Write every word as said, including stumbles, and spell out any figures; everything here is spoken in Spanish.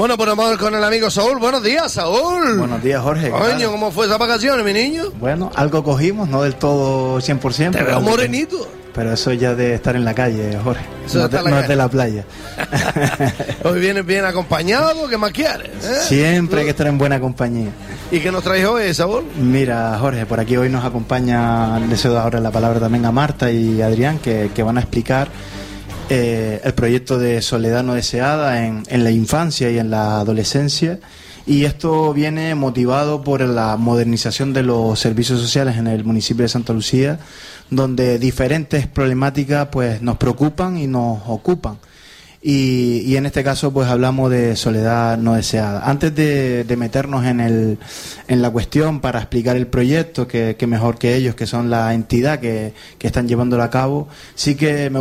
Bueno, pues vamos con el amigo Saúl. Buenos días, Saúl. Buenos días, Jorge. Coño, ¿cómo fue esas vacaciones, mi niño? Bueno, algo cogimos, no del todo cien por ciento. Te veo morenito. Pero eso ya de estar en la calle, Jorge. Eso no, está de, la no calle. es de la playa. Hoy vienes bien acompañado, ¿qué más quieres? ¿Eh? Siempre hay que estar en buena compañía. ¿Y qué nos traes hoy, Saúl? Mira, Jorge, por aquí hoy nos acompaña, le cedo ahora la palabra también a Marta y Adrián, que, que van a explicar eh, el proyecto de Soledad no deseada en, en la infancia y en la adolescencia. Y esto viene motivado por la modernización de los servicios sociales en el municipio de Santa Lucía, donde diferentes problemáticas pues nos preocupan y nos ocupan. Y, y en este caso pues hablamos de soledad no deseada. Antes de, de meternos en el en la cuestión para explicar el proyecto, que, que mejor que ellos, que son la entidad que, que están llevándolo a cabo, sí que me